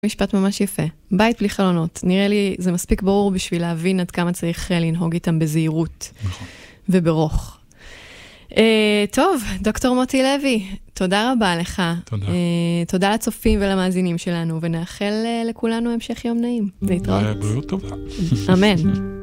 משפט ממש יפה. בית בלי חלונות. נראה לי זה מספיק ברור בשביל להבין עד כמה צריך לנהוג איתם בזהירות. נכון. וברוך. טוב, דוקטור מוטי לוי, תודה רבה לך. תודה. תודה לצופים ולמאזינים שלנו, ונאחל לכולנו המשך יום נעים. להתראות. בריאות טובה. אמן.